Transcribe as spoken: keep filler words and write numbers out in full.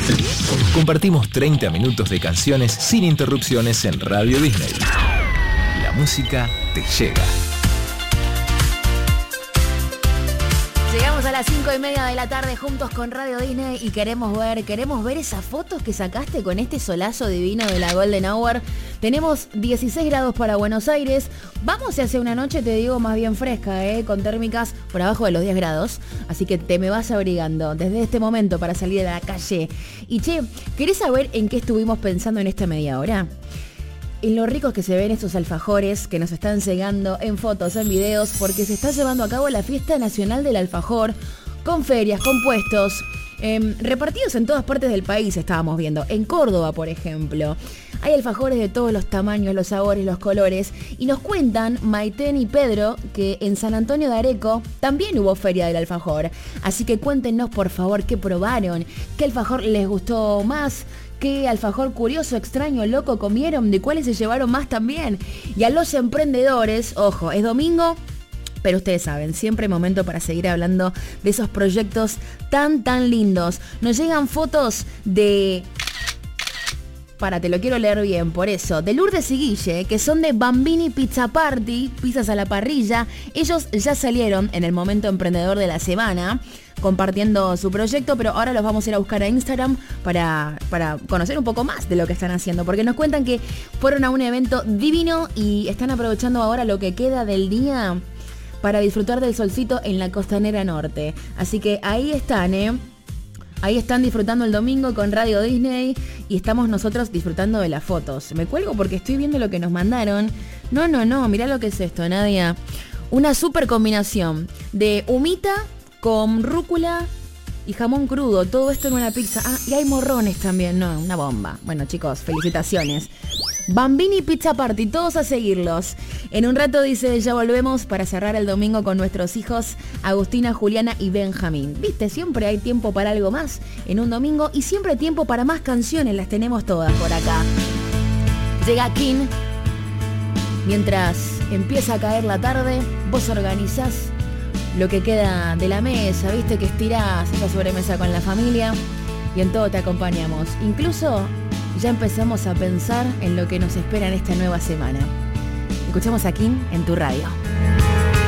Compartimos treinta minutos de canciones sin interrupciones en Radio Disney. La música te llega. Llegamos a las cinco y media de la tarde juntos con Radio Disney y queremos ver, queremos ver esas fotos que sacaste con este solazo divino de la Golden Hour. Tenemos dieciséis grados para Buenos Aires. Vamos hacia una noche, te digo, más bien fresca, ¿eh? Con térmicas por abajo de los diez grados. Así que te me vas abrigando desde este momento para salir a la calle. Y che, ¿querés saber en qué estuvimos pensando en esta media hora? En lo ricos que se ven estos alfajores que nos están cegando en fotos, en videos, porque se está llevando a cabo la Fiesta Nacional del Alfajor, con ferias, con puestos, eh, repartidos en todas partes del país, estábamos viendo. En Córdoba, por ejemplo, hay alfajores de todos los tamaños, los sabores, los colores, y nos cuentan Maiten y Pedro que en San Antonio de Areco también hubo Feria del Alfajor. Así que cuéntenos, por favor, qué probaron, qué alfajor les gustó más, qué alfajor curioso, extraño, loco comieron, de cuáles se llevaron más también. Y a los emprendedores, ojo, es domingo, pero ustedes saben, siempre hay momento para seguir hablando de esos proyectos tan, tan lindos. Nos llegan fotos de... Para, te lo quiero leer bien, por eso. De Lourdes y Guille, que son de Bambini Pizza Party, pizzas a la parrilla. Ellos ya salieron en el momento emprendedor de la semana, compartiendo su proyecto, pero ahora los vamos a ir a buscar a Instagram para, para conocer un poco más de lo que están haciendo, porque nos cuentan que fueron a un evento divino y están aprovechando ahora lo que queda del día para disfrutar del solcito en la costanera norte. Así que ahí están, ¿eh? Ahí están disfrutando el domingo con Radio Disney y estamos nosotros disfrutando de las fotos. Me cuelgo porque estoy viendo lo que nos mandaron. No, no, no, mirá lo que es esto, Nadia. Una super combinación de humita con rúcula y jamón crudo. Todo esto en una pizza. Ah, y hay morrones también. No, una bomba. Bueno, chicos, felicitaciones. Bambini Pizza Party, todos a seguirlos. En un rato, dice, ya volvemos para cerrar el domingo con nuestros hijos Agustina, Juliana y Benjamín. Viste, siempre hay tiempo para algo más en un domingo y siempre hay tiempo para más canciones, las tenemos todas por acá. Llega King. Mientras empieza a caer la tarde, vos organizás lo que queda de la mesa, viste que estirás esa sobremesa con la familia y en todo te acompañamos. Incluso ya empezamos a pensar en lo que nos espera en esta nueva semana. Escuchamos a King en tu radio.